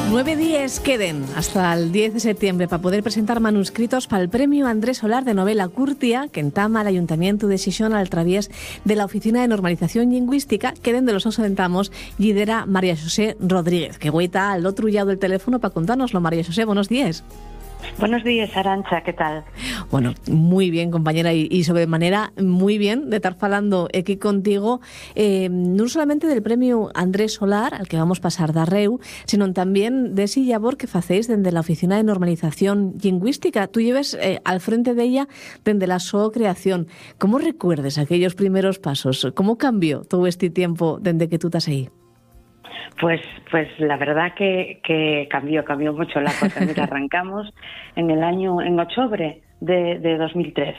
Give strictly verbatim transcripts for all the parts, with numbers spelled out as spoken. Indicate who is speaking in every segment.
Speaker 1: Nueve días queden hasta el diez de septiembre para poder presentar manuscritos para el Premio Andrés Solar de Novela Curtia que entama el Ayuntamiento de Xixón al través de la Oficina de Normalización Lingüística que dende los osentamos lidera María José Rodríguez, que güeta al otro lado del teléfono para contárnoslo. María José, buenos días.
Speaker 2: Buenos días, Arantxa, ¿qué tal?
Speaker 1: Bueno, muy bien, compañera, y, y sobremanera muy bien de estar falando aquí contigo, eh, no solamente del Premio Andrés Solar, al que vamos a pasar de arreu, sino también de ese labor que facéis desde la Oficina de Normalización Lingüística. Tú lleves eh, al frente de ella desde la su creación. ¿Cómo recuerdes aquellos primeros pasos? ¿Cómo cambió todo este tiempo desde que tú estás ahí?
Speaker 2: Pues, pues la verdad que, que cambió, cambió mucho la cosa. Mira, arrancamos en el año, en octubre de, de dos mil tres.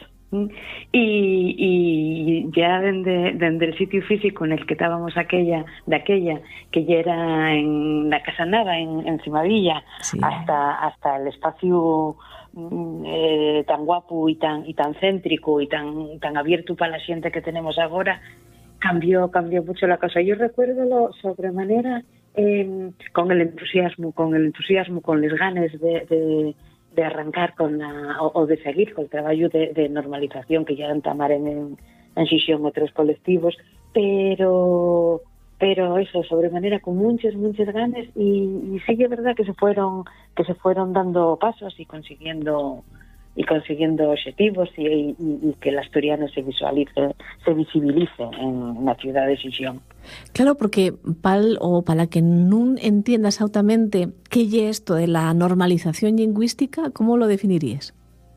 Speaker 2: Y, y ya desde, desde el sitio físico en el que estábamos aquella, de aquella, que ya era en la Casa Nava, en, en Cimavilla, sí, hasta, hasta el espacio eh, tan guapo y tan, y tan céntrico y tan, tan abierto para la gente que tenemos ahora, cambió, cambió mucho la cosa. Yo recuerdo lo sobremanera eh, con el entusiasmo, con el entusiasmo, con las ganas de, de, de arrancar con la, o, o de seguir con el trabajo de, de normalización que ya entamar en, en, en Xixón otros colectivos, pero pero eso, sobremanera con muchas, muchas ganas y, y sí es verdad que se fueron, que se fueron dando pasos y consiguiendo y consiguiendo objetivos y, y, y que el asturiano se visualice, se visibilice en la ciudad de Xixón.
Speaker 1: Claro, porque pal o para que no entienda exactamente qué es esto de la normalización lingüística, ¿cómo lo definirías?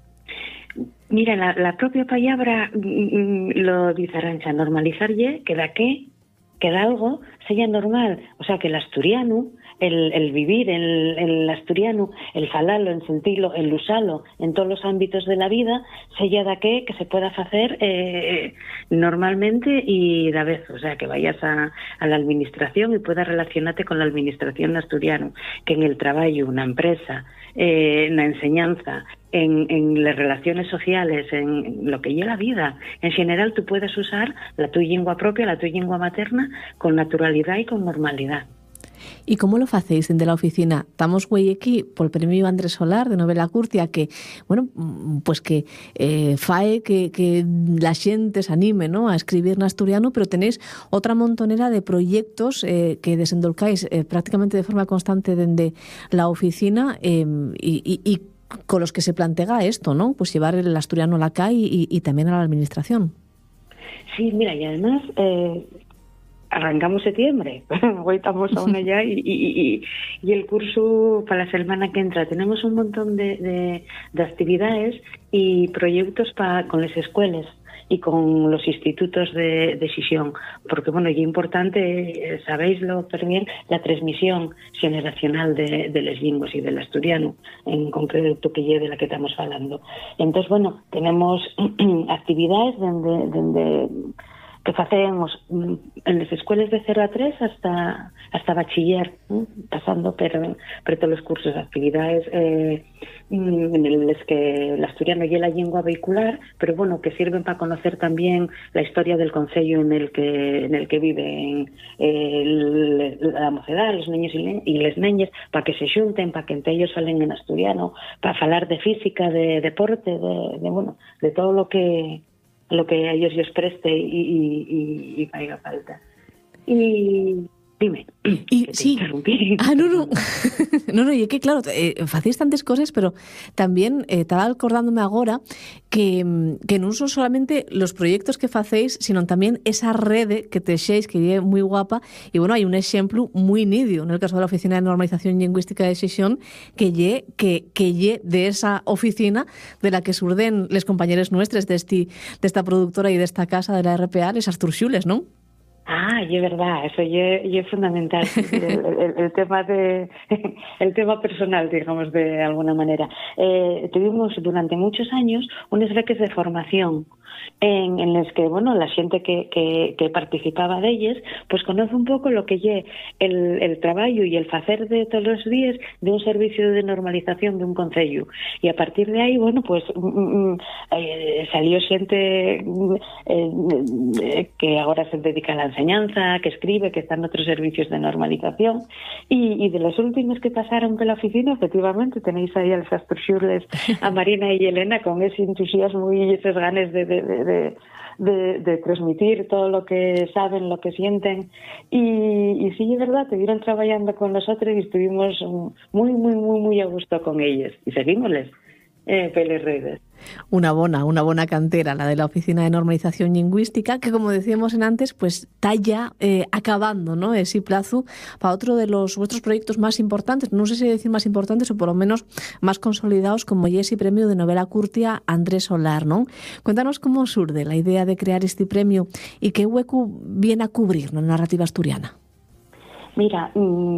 Speaker 2: Mira, la, la propia palabra mm, lo dice Arantxa, normalizar ye, que da qué, que da algo, sea normal, o sea que el asturiano, el, el vivir en el, el asturiano, el falarlo, el sentirlo, el usarlo en todos los ámbitos de la vida, sella da que que se pueda hacer eh, normalmente y da vez, o sea, que vayas a, a la administración y puedas relacionarte con la administración asturiana, que en el trabajo, una empresa, eh, en la enseñanza, en, en las relaciones sociales, en lo que lleva la vida, en general tú puedes usar la tu lengua propia, la tu lengua materna, con naturalidad y con normalidad.
Speaker 1: ¿Y cómo lo hacéis desde la oficina? Estamos güey aquí por el Premio Andrés Solar de Novela Curtia que, bueno, pues que eh, fae que, que la gente se anime, ¿no?, a escribir en asturiano, pero tenéis otra montonera de proyectos eh, que desendolcáis eh, prácticamente de forma constante desde la oficina eh, y, y, y con los que se plantea esto, ¿no? Pues llevar el asturiano a la C A I y, y también a la administración.
Speaker 2: Sí, mira, y además eh, arrancamos septiembre, hoy estamos aún allá y, y, y, y el curso para la semana que entra. Tenemos un montón de, de, de actividades y proyectos pa, con las escuelas y con los institutos de, de Xixón, porque bueno, y importante, eh, sabéislo también, la transmisión generacional de, de las lenguas y del asturiano, en concreto que lleve la que estamos hablando. Entonces, bueno, tenemos actividades donde, donde que facemos en las escuelas de cero a tres hasta hasta bachiller, ¿eh? Pasando por, por todos los cursos de actividades eh, en los que el asturiano y la lengua vehicular, pero bueno, que sirven para conocer también la historia del concello en el que en el que viven eh, la mocedad, los niños y las niñas, para que se junten, para que entre ellos salen en asturiano, para hablar de física, de deporte, de, de bueno, de todo lo que lo que a ellos les preste y, y, y, y haga falta. Y dime,
Speaker 1: y sí, ah, no, no, no, no, y es que claro, eh, hacéis tantas cosas, pero también eh, estaba acordándome ahora que, que no son solamente los proyectos que hacéis, sino también esa red que texéis, que es muy guapa, y bueno, hay un ejemplo muy nidio, en el caso de la Oficina de Normalización Lingüística de Xixón, que lle, que, que lle de esa oficina de la que surden les compañeros nuestros de, este, de esta productora y de esta casa de la R P A, les Arturxules, ¿no?
Speaker 2: Ah, y es verdad, eso y es fundamental, el, el, el tema de el tema personal, digamos, de alguna manera. Eh, tuvimos durante muchos años unas becas de formación en, en los que, bueno, la xente que, que, que participaba d'elles, pues conoce un pouco lo que lle el, el traballo e el facer de todos os días de un servicio de normalización de un concello. E a partir de aí, bueno, pues mm, eh, salió xente eh, que agora se dedica a la enseñanza, que escribe, que está en otros servicios de normalización, e, e de las últimas que pasaron pela oficina, efectivamente, tenéis aí a esas perxurles, a Marina e Elena, con ese entusiasmo e esos ganes de, de, de, de De, de transmitir todo lo que saben, lo que sienten, y, y sí, es verdad, estuvieron trabajando con nosotros y estuvimos muy, muy, muy, muy a gusto con ellos, y seguimosles eh, peles redes.
Speaker 1: Una bona, una bona cantera, la de la Oficina de Normalización Lingüística, que como decíamos en antes, pues está ya eh, acabando, ¿no? Ese plazo para otro de los vuestros proyectos más importantes, no sé si decir más importantes o por lo menos más consolidados, como ese premio de novela curtia Andrés Solar, ¿no? Cuéntanos cómo surge la idea de crear este premio y qué hueco viene a cubrir la narrativa asturiana.
Speaker 2: Mira,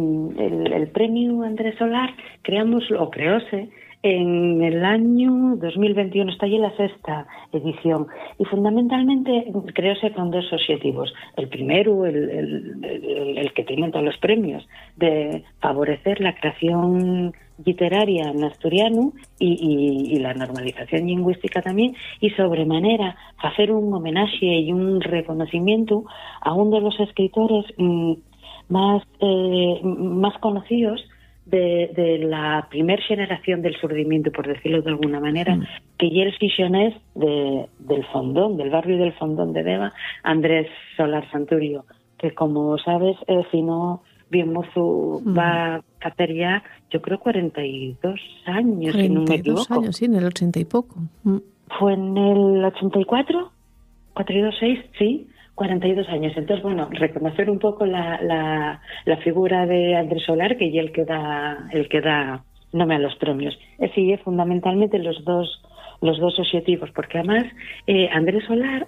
Speaker 2: el, el premio Andrés Solar creamos, o creóse, en el año dos mil veintiuno, está allí la sexta edición, y fundamentalmente creóse con dos objetivos. El primero, el, el, el, el que tienen todos los premios, de favorecer la creación literaria en asturiano y, y, y la normalización lingüística también, y sobremanera hacer un homenaje y un reconocimiento a uno de los escritores mmm, más, eh, más conocidos De, de la primer generación del surdimiento, por decirlo de alguna manera, mm. que ya el fisionés de, del Fondón, del barrio del Fondón de Deva, Andrés Solar Santurio, que como sabes, eh, si no bien mozo mm. va a hacer ya, yo creo, cuarenta y dos años, si no me equivoco.
Speaker 1: cuarenta y dos años, sí, en el ochenta y poco. Mm.
Speaker 2: ¿Fue en el ochenta y cuatro? ¿cuatro y dos, seis? Sí. cuarenta y dos años. Entonces, bueno, reconocer un poco la, la, la figura de Andrés Solar, que ya el que da, el que da nombre a los premios. Ese es fundamentalmente los dos, los dos objetivos, porque además eh, Andrés Solar,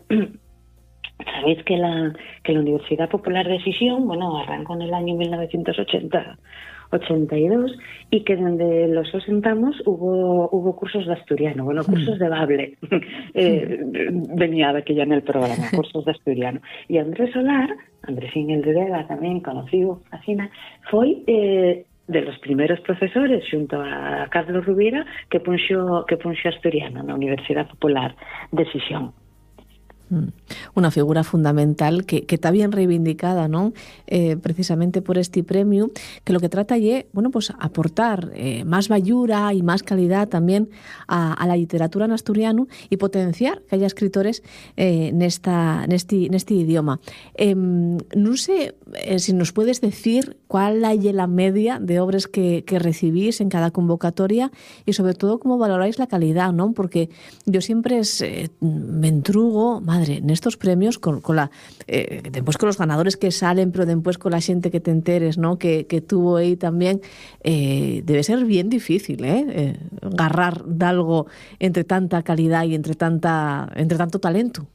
Speaker 2: sabéis que la, que la Universidad Popular de Sisión, bueno, arrancó en el año mil novecientos ochenta, ochenta y dos, y que donde los asentamos hubo hubo cursos de asturiano, bueno, cursos de bable, eh, venía de aquella en el programa, cursos de asturiano. Y Andrés Solar, Andresín el de Deva, también conocido, fascina, fue eh, de los primeros profesores, junto a Carlos Rubiera, que punxó, que punxó asturiano en la Universidad Popular de Sisión.
Speaker 1: Una figura fundamental que, que está bien reivindicada, ¿no? Eh, precisamente por este premio, que lo que trata es, bueno, pues aportar eh, más vallura y más calidad también a, a la literatura en asturiano y potenciar que haya escritores eh, en esta, en este, en este idioma. Eh, no sé eh, si nos puedes decir cuál hay la media de obras que, que recibís en cada convocatoria y sobre todo cómo valoráis la calidad, ¿no? Porque yo siempre es, eh, me entrugo, madre, en estos premios con, con la eh, después con los ganadores que salen, pero después con la gente que te enteres, ¿no? Que, que tuvo ahí también, eh, debe ser bien difícil, ¿eh? eh agarrar de algo entre tanta calidad y entre tanta entre tanto talento.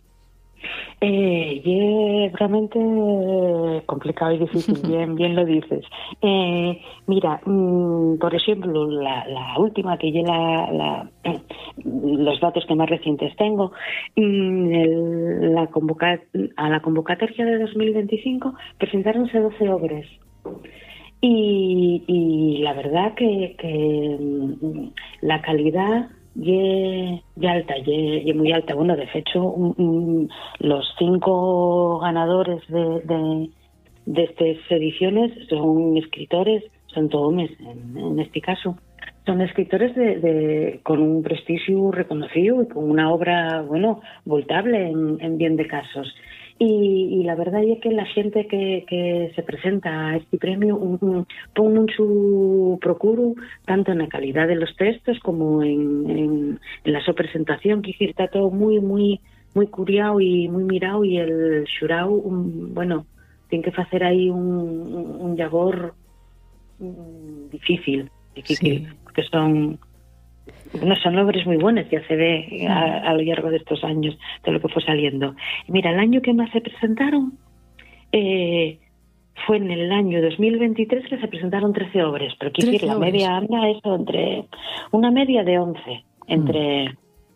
Speaker 2: Eh, y es realmente complicado y difícil, bien, bien lo dices. Eh, mira, mmm, por ejemplo, la, la última que yo la, la eh, los datos que más recientes tengo, mmm, el, la convoca, a la convocatoria de dos mil veinticinco presentaronse doce obras. Y, y la verdad que, que mmm, la calidad y, y alta, y, y muy alta. Bueno, de hecho, um, um, los cinco ganadores de, de, de estas ediciones son escritores, son todos hombres en, en este caso. Son escritores de, de, con un prestigio reconocido y con una obra, bueno, voltable en, en bien de casos. Y, y la verdad es que la gente que, que se presenta a este premio un, un, pone mucho procuro tanto en la calidad de los textos como en, en, en la su presentación, que está todo muy muy muy curiado y muy mirado, y el xurao, un, bueno, tiene que hacer ahí un, un, un labor um, difícil, difícil, sí. Porque son no son obras muy buenas, ya se ve a, a lo largo de estos años de lo que fue saliendo. Mira, el año que más se presentaron eh, fue en el año dos mil veintitrés, que se presentaron trece obras, pero quiero decir, la media anda eso entre una media de once entre mm.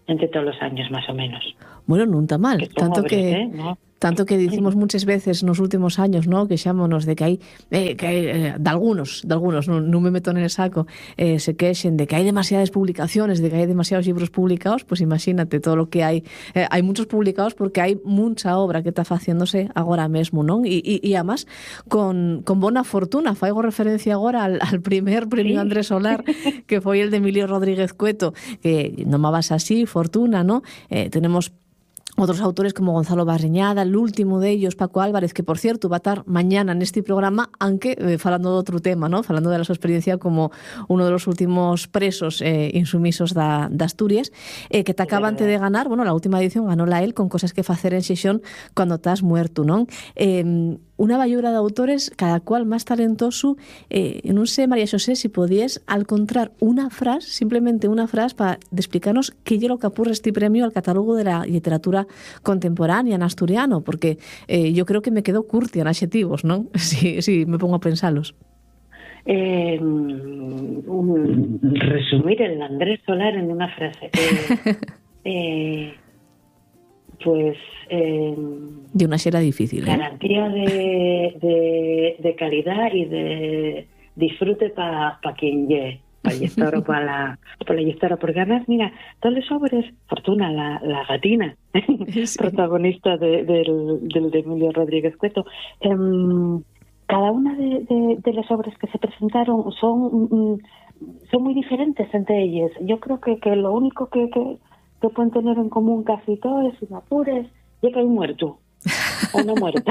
Speaker 2: entre todos los años, más o menos.
Speaker 1: Bueno, non está mal,
Speaker 2: que
Speaker 1: tanto
Speaker 2: obres,
Speaker 1: que
Speaker 2: eh, ¿no?
Speaker 1: tanto que dicimos muchas veces nos últimos años, ¿no? Que xámonos de que hai eh, que hai, eh, de algunos, de algunos, non, non me meto en el saco, eh, se queixen de que hai demasiadas publicaciones, de que hai demasiados libros publicados, pues imagínate todo lo que hai. Eh, hai muchos publicados porque hai mucha obra que está faciéndose agora mesmo, non? E, e, e además con, con bona fortuna, faigo referencia agora al, al primer premio
Speaker 2: Sí.
Speaker 1: Andrés Solar, que foi el de Emilio Rodríguez Cueto, que nomabas así, Fortuna, ¿no? Eh, tenemos otros autores como Gonzalo Barriñada, el último de ellos, Paco Álvarez, que por cierto va a estar mañana en este programa, aunque eh, falando de otro tema, ¿no? Falando de la su experiencia como uno de los últimos presos eh, insumisos da, de Asturias, eh, que te acaban de ganar, bueno, la última edición ganó la él con Cosas que facer en Xixón cuando estás muerto, ¿no? Eh, una ballura de autores, cada cual más talentoso. Eh, non sé, María Xosé, si podías encontrar una frase, simplemente una frase, para explicarnos qué es lo que apurre este premio al catálogo de la literatura contemporánea en asturiano, porque eh, yo creo que me quedo curti en adjetivos, ¿no? Si, si me pongo a pensarlos.
Speaker 2: Eh, un, resumir el Andrés Solar en una frase. Eh, eh, pues... Eh,
Speaker 1: de una xera difícil, ¿eh?
Speaker 2: Garantía de, de, de calidad y de disfrute para pa quien llegue, para el lector o para la, pa la lectora, porque además, mira, todos los sobres, Fortuna, la, la gatina, sí. protagonista de, del, del de Emilio Rodríguez Cueto, eh, cada una de, de, de las obras que se presentaron son, son muy diferentes entre ellas. Yo creo que, que lo único que, que, que pueden tener en común casi todos, si me apures, ya que hay un muerto o una muerta.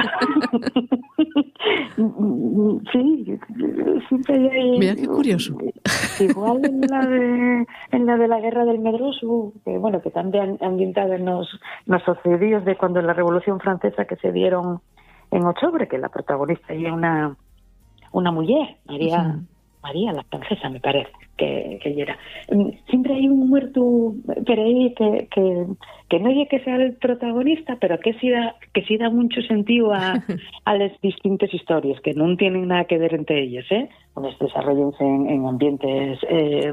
Speaker 2: Sí, siempre hay...
Speaker 1: Mira qué curioso.
Speaker 2: Igual en la de en la de la guerra del Medroso, que bueno, que también ambientada en los, los sucedidos de cuando la Revolución Francesa que se dieron en octubre, que la protagonista era una una mujer, María, uh-huh. María la francesa, me parece que, que era. Siempre hay un muerto pero ahí que, que, que no es que sea el protagonista, pero que sí da, que sí da mucho sentido a, a las distintas historias, que no tienen nada que ver entre ellas, ¿eh? Unos desarrollense en, en ambientes eh,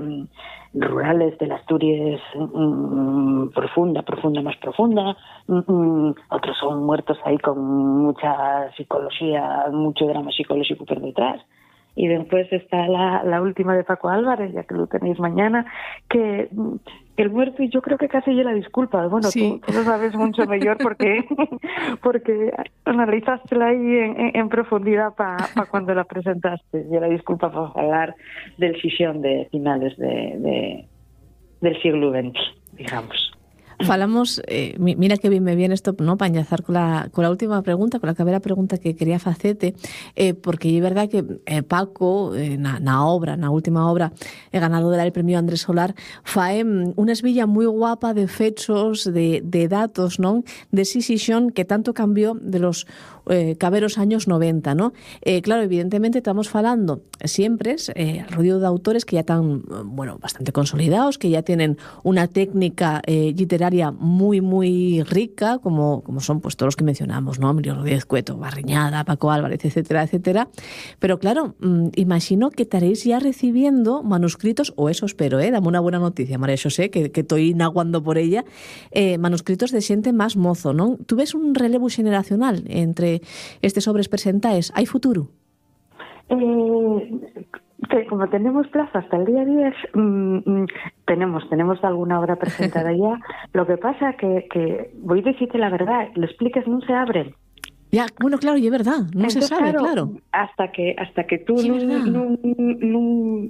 Speaker 2: rurales de las Asturias mm, profunda, profunda, más profunda. Mm, otros son muertos ahí con mucha psicología, mucho drama psicológico por detrás. Y después está la, la última de Paco Álvarez, ya que lo tenéis mañana, que, que el muerto, y yo creo que casi ya la disculpa. Bueno, sí. tú, tú lo sabes mucho mejor porque porque analizaste ahí en, en, en profundidad para pa cuando la presentaste. Ya la disculpa por hablar del Xixón de finales de, de, del siglo veinte, digamos.
Speaker 1: Falamos, eh, mira que bien me viene esto, ¿no? Para enlazar con la, con la última pregunta, con la primera pregunta que quería facete, eh, porque es verdad que eh, Paco, eh, na, na obra, na última obra, eh, ganador del premio Andrés Solar, fae una esvilla muy guapa de fechos, de, de datos, ¿no? De Xixón que tanto cambió de los eh, caberos años noventa, ¿no? Eh, claro, evidentemente estamos falando siempre eh, al rodeo de autores que ya están, bueno, bastante consolidados, que ya tienen una técnica eh, literaria muy, muy rica, como, como son pues todos los que mencionamos, ¿no? Emilio Rodríguez Cueto, Barriñada, Paco Álvarez, etcétera, etcétera. Pero claro, mmm, imagino que estaréis ya recibiendo manuscritos, o eso espero, ¿eh? Dame una buena noticia, María Xosé, que, que estoy naguando por ella, eh, manuscritos de xente más mozo, ¿no? ¿Tú ves un relevo generacional entre estes obres presentaes? ¿Hay futuro?
Speaker 2: Eh... Que como tenemos plazo hasta el día diez, mmm, tenemos tenemos alguna obra presentada ya. Lo que pasa que, que voy a decirte la verdad, lo expliques, no se abren.
Speaker 1: Ya, bueno, claro, y es verdad, no
Speaker 2: Entonces,
Speaker 1: se sabe,
Speaker 2: claro,
Speaker 1: claro.
Speaker 2: Hasta que hasta que tú no, no, no,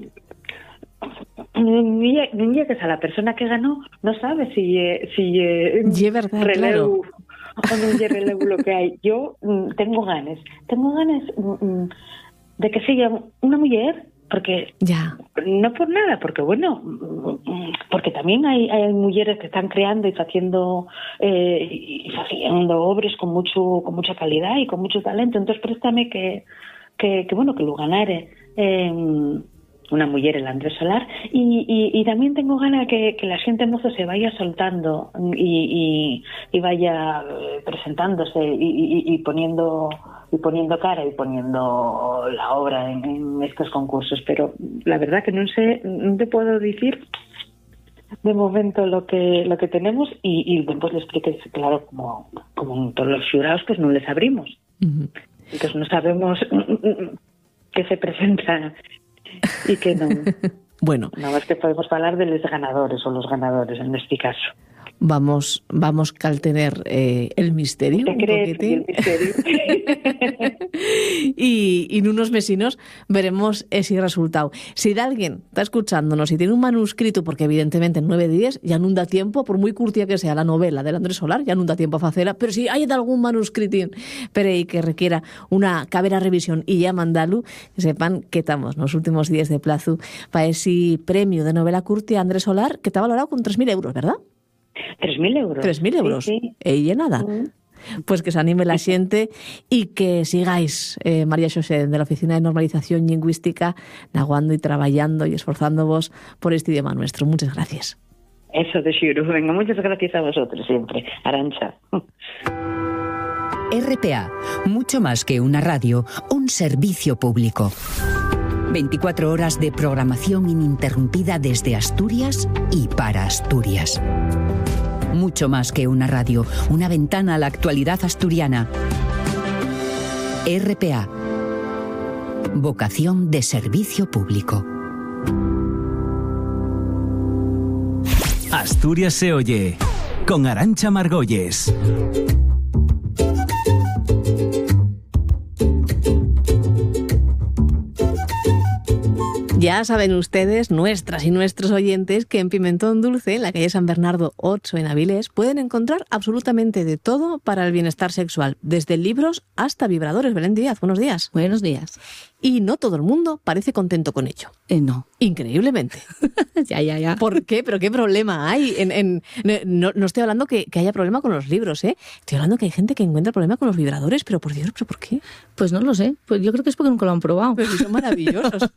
Speaker 2: no llegues a la persona que ganó, no sabes si si
Speaker 1: y es verdad,
Speaker 2: relevo,
Speaker 1: claro.
Speaker 2: o no es relevo lo que hay. Yo mm, tengo ganas, tengo ganas mm, de que siga una mujer. Porque
Speaker 1: ya.
Speaker 2: No por nada, porque bueno, porque también hay, hay mujeres que están creando y haciendo eh, y haciendo obras con mucho con mucha calidad y con mucho talento. Entonces préstame que que, que bueno que lo ganare eh, una mujer, el Andrés Solar, y, y, y también tengo ganas que, que la gente mozo se vaya soltando y, y, y vaya presentándose y, y, y poniendo y poniendo cara y poniendo la obra en, en estos concursos, pero la verdad que no sé, no te puedo decir de momento lo que lo que tenemos y, y pues le expliqué, claro, como, como en todos los xuraos, pues no les abrimos. Uh-huh. Entonces no sabemos qué se presenta y qué no.
Speaker 1: Bueno.
Speaker 2: Nada más que podemos hablar de los ganadores o los ganadores en este caso.
Speaker 1: Vamos, vamos a tener eh, el misterio.
Speaker 2: ¿Te crees el misterio?
Speaker 1: y, y en unos vecinos veremos ese resultado. Si alguien está escuchándonos y tiene un manuscrito, porque evidentemente en nueve días ya no da tiempo, por muy curtía que sea la novela del Andrés Solar, ya no da tiempo a hacerla, pero si hay algún manuscrito pero que requiera una cabera revisión y ya mandarlo, que sepan que estamos en los últimos días de plazo para ese premio de novela curtia Andrés Solar, que está valorado con tres mil euros, ¿verdad?
Speaker 2: Tres mil euros.
Speaker 1: Tres mil euros. Sí, sí. E nada. Uh-huh. Pues que se anime la xente y que sigáis, eh, María Xosé, de la Oficina de Normalización Lingüística, naguando y trabajando y esforzándoos por este idioma nuestro. Muchas gracias.
Speaker 2: Eso de Xiru. Venga, muchas gracias a vosotros siempre. Arantxa.
Speaker 3: R P A, mucho más que una radio, un servicio público. veinticuatro horas de programación ininterrumpida desde Asturias y para Asturias. Mucho más que una radio, una ventana a la actualidad asturiana. R P A. Vocación de servicio público.
Speaker 4: Asturias se oye, con Arantxa Margolles.
Speaker 1: Ya saben ustedes, nuestras y nuestros oyentes, que en Pimentón Dulce, en la calle San Bernardo ocho en Avilés, pueden encontrar absolutamente de todo para el bienestar sexual, desde libros hasta vibradores. Belén Díaz, buenos días.
Speaker 5: Buenos días.
Speaker 1: Y no todo el mundo parece contento con ello.
Speaker 5: Eh, no.
Speaker 1: Increíblemente.
Speaker 5: ya, ya, ya.
Speaker 1: ¿Por qué? ¿Pero qué problema hay? En, en, no, no estoy hablando que, que haya problema con los libros, ¿eh? Estoy hablando que hay gente que encuentra problema con los vibradores, pero por Dios, ¿pero por qué?
Speaker 5: Pues no lo sé. Pues yo creo que es porque nunca lo han probado.
Speaker 1: Pero son maravillosos.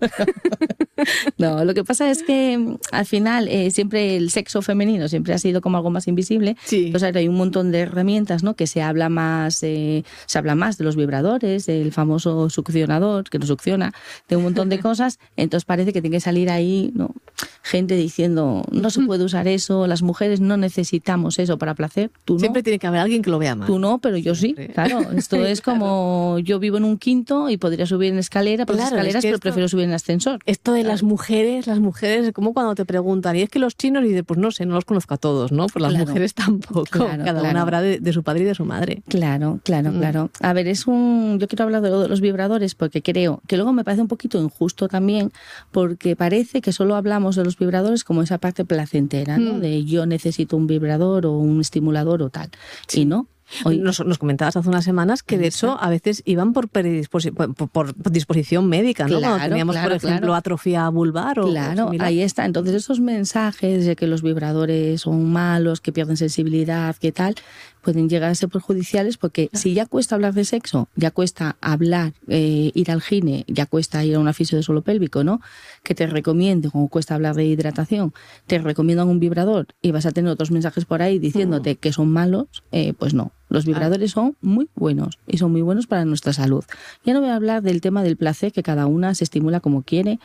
Speaker 5: No, lo que pasa es que al final eh, siempre el sexo femenino siempre ha sido como algo más invisible.
Speaker 1: Sí.
Speaker 5: Pues ahora hay un montón de herramientas, ¿no? Que se habla más, eh, se habla más de los vibradores, del famoso succionador que no succiona, de un montón de cosas. Entonces parece que tiene que salir ahí, ¿no? Gente diciendo no se puede usar eso, las mujeres no necesitamos eso para placer. Tú no.
Speaker 1: Siempre tiene que haber alguien que lo vea mal.
Speaker 5: Tú no, pero yo sí. Claro, esto es como yo vivo en un quinto y podría subir en escalera, por
Speaker 1: claro,
Speaker 5: escaleras,
Speaker 1: es que
Speaker 5: pero
Speaker 1: esto,
Speaker 5: prefiero subir en ascensor.
Speaker 1: Esto de claro. las mujeres, las mujeres, como cuando te preguntan, y es que los chinos, y de, pues no sé, no los conozco a todos, ¿no? Pues las claro. mujeres tampoco. Claro, Cada claro. una habrá de, de su padre y de su madre.
Speaker 5: Claro, claro, mm. claro. A ver, es un. Yo quiero hablar de, de los vibradores porque creo que luego me parece un poquito injusto también, porque parece que solo hablamos de los vibradores como esa parte placentera, ¿no? Mm. De yo necesito un vibrador o un estimulador o tal. Sí. Y no.
Speaker 1: Hoy. Nos, nos comentabas hace unas semanas que de hecho a veces iban por, por, por, por disposición médica, ¿no?
Speaker 5: Claro,
Speaker 1: Cuando teníamos,
Speaker 5: claro,
Speaker 1: por ejemplo,
Speaker 5: claro.
Speaker 1: atrofia vulvar o
Speaker 5: Claro,
Speaker 1: o
Speaker 5: ahí está. Entonces esos mensajes de que los vibradores son malos, que pierden sensibilidad, que tal, pueden llegar a ser perjudiciales porque claro. si ya cuesta hablar de sexo, ya cuesta hablar, eh, ir al gine, ya cuesta ir a una fisio de suelo pélvico, ¿no? Que te recomiende, como cuesta hablar de hidratación, te recomiendan un vibrador y vas a tener otros mensajes por ahí diciéndote mm. que son malos, eh, pues no. Los vibradores son muy buenos y son muy buenos para nuestra salud. Ya no voy a hablar del tema del placer, que cada una se estimula como quiere.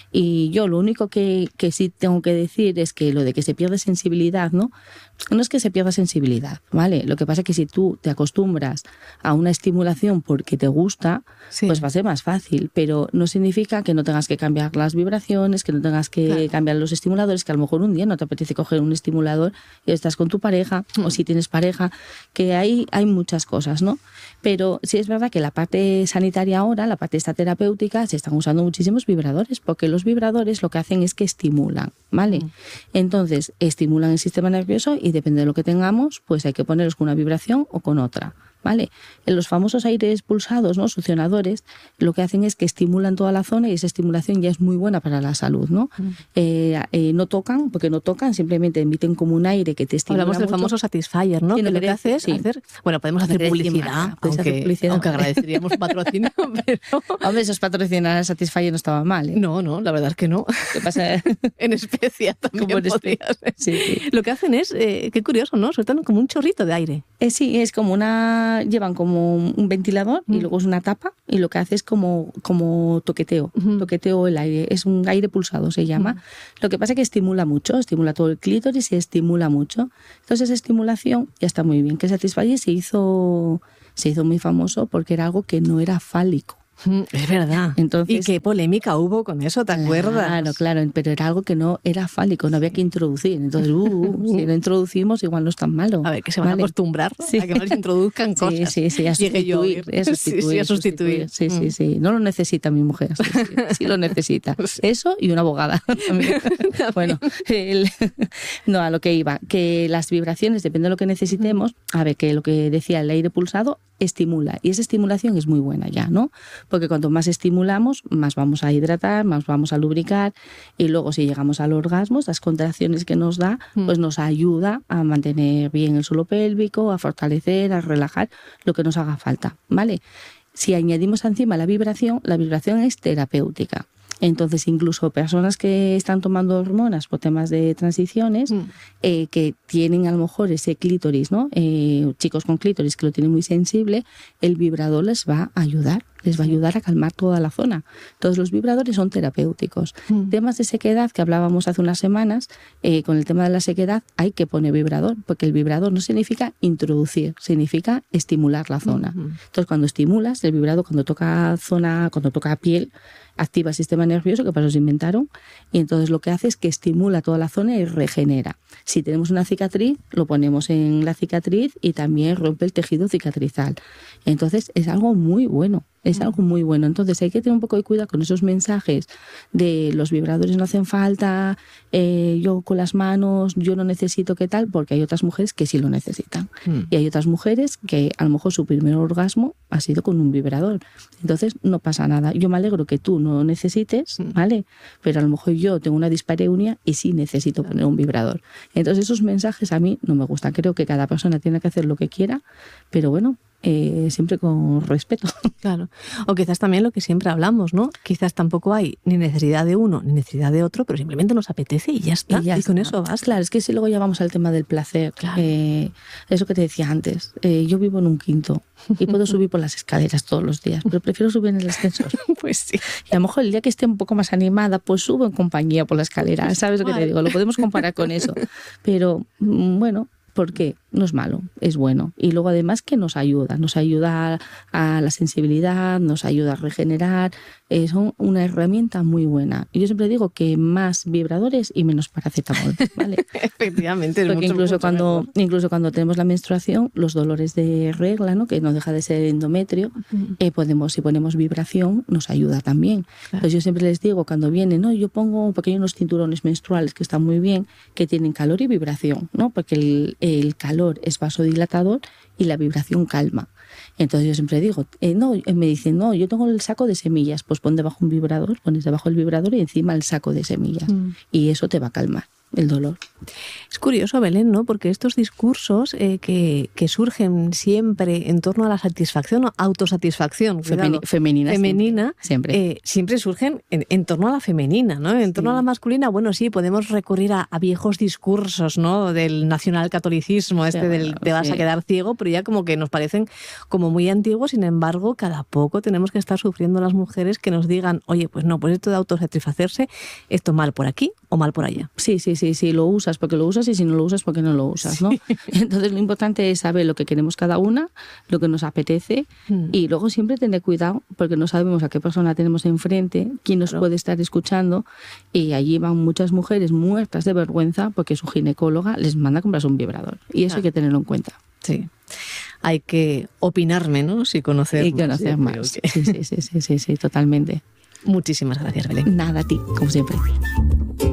Speaker 5: Y yo lo único que, que sí tengo que decir es que lo de que se pierde sensibilidad, ¿no? No es que se pierda sensibilidad, ¿vale? Lo que pasa es que si tú te acostumbras a una estimulación porque te gusta, sí. pues va a ser más fácil. Pero no significa que no tengas que cambiar las vibraciones, que no tengas que claro. cambiar los estimuladores, que a lo mejor un día no te apetece coger un estimulador y estás con tu pareja, mm. o si tienes pareja, que hay hay muchas cosas, ¿no? Pero sí es verdad que la parte sanitaria ahora, la parte esta terapéutica, se están usando muchísimos vibradores, porque los vibradores lo que hacen es que estimulan, ¿vale? Mm. Entonces, estimulan el sistema nervioso y depende de lo que tengamos, pues hay que ponerlos con una vibración o con otra. ¿Vale? En los famosos aires pulsados, ¿no? Succionadores, lo que hacen es que estimulan toda la zona y esa estimulación ya es muy buena para la salud, ¿no? Mm. Eh, eh, no tocan, porque no tocan, simplemente emiten como un aire que te estimula.
Speaker 1: Hablamos del
Speaker 5: mucho.
Speaker 1: famoso Satisfyer, ¿no?
Speaker 5: Sí,
Speaker 1: que
Speaker 5: no
Speaker 1: lo que hace es
Speaker 5: sí.
Speaker 1: hacer... Bueno, podemos hacer publicidad, aunque,
Speaker 5: hacer publicidad,
Speaker 1: aunque agradeceríamos un patrocinio, pero...
Speaker 5: Hombre, esos patrocinar a Satisfyer no estaba mal, ¿eh?
Speaker 1: No, no, la verdad es que no.
Speaker 5: ¿Qué pasa?
Speaker 1: En especia también
Speaker 5: como en
Speaker 1: podrías.
Speaker 5: Sí, sí.
Speaker 1: Lo que hacen es, eh, qué curioso, ¿no? Sueltan como un chorrito de aire.
Speaker 5: Eh, sí, es como una una, llevan como un ventilador mm. y luego es una tapa y lo que hace es como, como toqueteo, mm. toqueteo el aire, es un aire pulsado se llama. Mm. Lo que pasa es que estimula mucho, estimula todo el clítoris y estimula mucho. Entonces esa estimulación ya está muy bien. Que Satisfyer se hizo, se hizo muy famoso porque era algo que no era fálico.
Speaker 1: Es verdad. Entonces, y qué polémica hubo con eso, ¿te acuerdas?
Speaker 5: Claro, claro, pero era algo que no era fálico, no había que introducir. Entonces, uh, uh, si lo introducimos, igual no es tan malo.
Speaker 1: A ver, que se van ¿vale? a acostumbrar sí. a que nos introduzcan cosas.
Speaker 5: Sí, sí, sí, a sustituir. A sustituir,
Speaker 1: sí, sí, a sustituir.
Speaker 5: Sí, sí, sí. No lo necesita mi mujer, sí, sí, sí lo necesita. Eso y una abogada. También. Bueno, el, no, a lo que iba, que las vibraciones, depende de lo que necesitemos, a ver, que lo que decía el aire pulsado, estimula. Y esa estimulación es muy buena ya, ¿no? Porque cuanto más estimulamos, más vamos a hidratar, más vamos a lubricar y luego si llegamos al orgasmo, las contracciones que nos da, pues nos ayuda a mantener bien el suelo pélvico, a fortalecer, a relajar, lo que nos haga falta, ¿vale? Si añadimos encima la vibración, la vibración es terapéutica. Entonces, incluso personas que están tomando hormonas por temas de transiciones, mm. eh, que tienen a lo mejor ese clítoris, ¿no? Eh, chicos con clítoris que lo tienen muy sensible, el vibrador les va a ayudar, les va a ayudar a calmar toda la zona. Todos los vibradores son terapéuticos. Mm. Temas de sequedad que hablábamos hace unas semanas, eh, con el tema de la sequedad hay que poner vibrador, porque el vibrador no significa introducir, significa estimular la zona. Mm-hmm. Entonces, cuando estimulas, el vibrador cuando toca zona, cuando toca piel, activa el sistema nervioso, que para eso se inventaron, y entonces lo que hace es que estimula toda la zona y regenera. Si tenemos una cicatriz, lo ponemos en la cicatriz y también rompe el tejido cicatrizal. Entonces es algo muy bueno, es algo muy bueno. Entonces hay que tener un poco de cuidado con esos mensajes de los vibradores no hacen falta, eh, yo con las manos, yo no necesito qué tal, porque hay otras mujeres que sí lo necesitan. Mm. Y hay otras mujeres que a lo mejor su primer orgasmo ha sido con un vibrador. Entonces no pasa nada. Yo me alegro que tú no necesites, ¿vale? Pero a lo mejor yo tengo una dispareunia y sí necesito poner un vibrador. Entonces esos mensajes a mí no me gustan. Creo que cada persona tiene que hacer lo que quiera, pero bueno, eh, siempre con respeto.
Speaker 1: Claro. O quizás también lo que siempre hablamos, ¿no? Quizás tampoco hay ni necesidad de uno ni necesidad de otro, pero simplemente nos apetece y ya está. Y, ya y con está. Eso vas.
Speaker 5: Claro, es que si luego ya vamos al tema del placer. Claro. Eh, eso que te decía antes. Eh, yo vivo en un quinto y puedo subir por las escaleras todos los días, pero prefiero subir en el ascensor.
Speaker 1: Pues sí.
Speaker 5: Y a lo mejor el día que esté un poco más animada, pues subo en compañía por la escalera. ¿Sabes lo que te digo? Lo podemos comparar con eso. Pero, bueno, ¿por qué? No es malo, es bueno. Y luego además que nos ayuda, nos ayuda a la sensibilidad, nos ayuda a regenerar, es una herramienta muy buena. Y yo siempre digo que más vibradores y menos paracetamol, ¿vale?
Speaker 1: Efectivamente, es
Speaker 5: porque
Speaker 1: mucho,
Speaker 5: incluso
Speaker 1: mucho
Speaker 5: cuando
Speaker 1: mejor.
Speaker 5: Incluso cuando tenemos la menstruación, los dolores de regla, ¿no? Que no deja de ser endometrio, uh-huh. eh, podemos, si ponemos vibración, nos ayuda también. Claro. Entonces yo siempre les digo, cuando vienen, no, yo pongo, porque hay unos cinturones menstruales que están muy bien, que tienen calor y vibración, ¿no? Porque el, el calor es vasodilatador y la vibración calma. Entonces yo siempre digo, eh, no, me dicen, no, yo tengo el saco de semillas, pues pon debajo un vibrador, pones debajo el vibrador y encima el saco de semillas. Mm. Y eso te va a calmar el dolor.
Speaker 1: Es curioso, Belén, ¿no? Porque estos discursos eh, que, que surgen siempre en torno a la satisfacción o autosatisfacción
Speaker 5: Femeni- femenina,
Speaker 1: femenina
Speaker 5: siempre, siempre.
Speaker 1: Eh, siempre surgen en, en torno a la femenina, ¿no? En torno sí. a la masculina, bueno, sí, podemos recurrir a, a viejos discursos, ¿no? Del nacionalcatolicismo, este sí, del te vas sí. a quedar ciego, pero ya como que nos parecen como muy antiguos. Sin embargo, cada poco tenemos que estar sufriendo las mujeres que nos digan, oye, pues no, pues esto de autosatisfacerse, esto mal por aquí o mal por allá.
Speaker 5: Sí, sí, sí, sí, lo usas porque lo usas y si no lo usas porque no lo usas, ¿no? Sí. Entonces lo importante es saber lo que queremos cada una, lo que nos apetece mm. y luego siempre tener cuidado porque no sabemos a qué persona tenemos enfrente, quién nos claro. puede estar escuchando y allí van muchas mujeres muertas de vergüenza porque su ginecóloga les manda a comprarse un vibrador y eso claro. hay que tenerlo en cuenta.
Speaker 1: Sí. Hay que opinar menos y conocer
Speaker 5: y
Speaker 1: más.
Speaker 5: conocer más. Que... Sí, sí, sí, sí, sí, sí, totalmente.
Speaker 1: Muchísimas gracias, Belén.
Speaker 5: Nada, a ti, como siempre.